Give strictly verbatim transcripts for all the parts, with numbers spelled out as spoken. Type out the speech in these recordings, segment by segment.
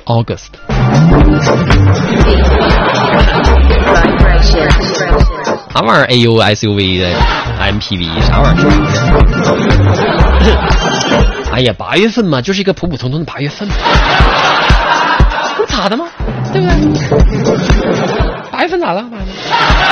August。啥玩意儿 A U S U V 的 M P V 啥玩意儿？哎呀，八月份嘛，就是一个普普通通的八月份嘛，不咋的吗？对不对？八月份咋了？八月份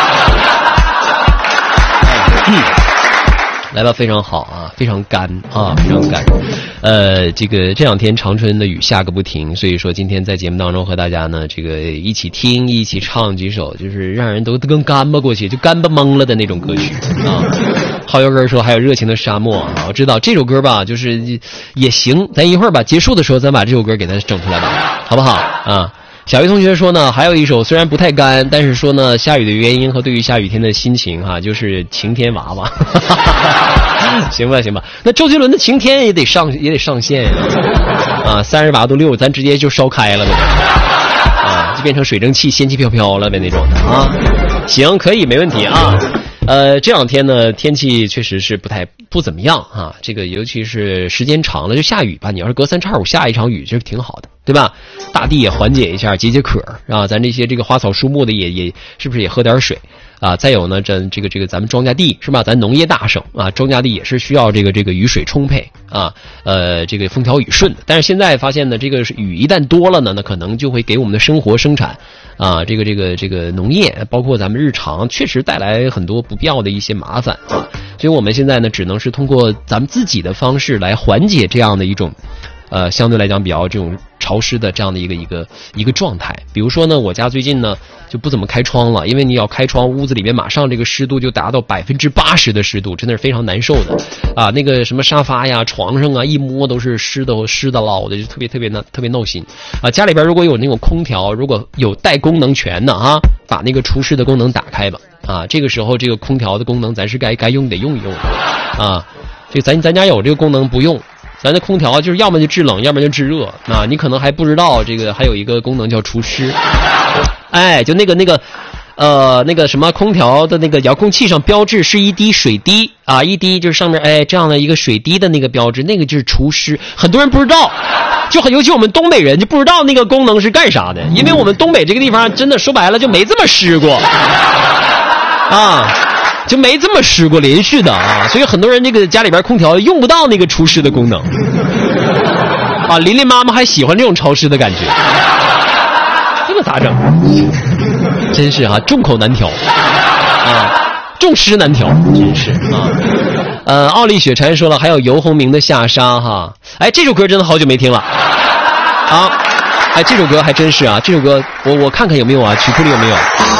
嗯，来吧，非常好啊，非常干啊，非常干。呃，这个这两天长春的雨下个不停，所以说今天在节目当中和大家呢，这个一起听，一起唱几首，就是让人都跟干巴过去，就干巴懵了的那种歌曲啊。浩友哥说还有热情的沙漠啊，我知道这首歌吧，就是也行，咱一会儿吧结束的时候，咱把这首歌给它整出来吧，好不好啊？小鱼同学说呢，还有一首虽然不太干，但是说呢，下雨的原因和对于下雨天的心情哈、啊，就是晴天娃娃。行吧，行吧，那周杰伦的晴天也得上，也得上线啊！三十八度六，咱直接就烧开了呗，啊，就变成水蒸气，仙气飘飘了呗那种的啊。行，可以，没问题啊。呃，这两天呢，天气确实是不太不怎么样啊。这个尤其是时间长了就下雨吧，你要是隔三差五下一场雨，这挺好的，对吧？大地也缓解一下，解解渴啊。咱这些这个花草树木的也也是不是也喝点水啊？再有呢，这这个这个咱们庄稼地是吧？咱农业大省啊，庄稼地也是需要这个这个雨水充沛啊，呃，这个风调雨顺。但是现在发现呢，这个雨一旦多了呢，那可能就会给我们的生活生产啊，这个这个这个农业，包括咱们日常，确实带来很多不必要的一些麻烦啊。所以我们现在呢，只能是通过咱们自己的方式来缓解这样的一种，呃，相对来讲比较这种潮湿的这样的一个一个一个状态。比如说呢，我家最近呢就不怎么开窗了，因为你要开窗，屋子里面马上这个湿度就达到百分之八十的湿度，真的是非常难受的啊。那个什么沙发呀、床上啊，一摸都是湿的湿的捞的，就特别特别闹特别闹心啊。家里边如果有那种空调，如果有带功能权的啊，把那个除湿的功能打开吧啊。这个时候这个空调的功能咱是该该用得用一用啊。这咱咱家有这个功能不用。咱的空调就是要么就制冷，要么就制热啊！你可能还不知道，这个还有一个功能叫除湿。哎，就那个那个，呃，那个什么空调的那个遥控器上标志是一滴水滴啊，一滴就是上面哎这样的一个水滴的那个标志，那个就是除湿。很多人不知道，就很尤其我们东北人就不知道那个功能是干啥的，因为我们东北这个地方真的说白了就没这么湿过啊。就没这么湿过连续的啊，所以很多人这个家里边空调用不到那个除湿的功能啊。琳琳妈妈还喜欢这种潮湿的感觉，这个咋整？真是啊，众口难调啊，众湿难调，真是啊。呃，奥利雪蝉说了，还有游鸿明的下沙哈，哎，这首歌真的好久没听了啊。哎，这首歌还真是啊，这首歌我我看看有没有啊，曲库里有没有。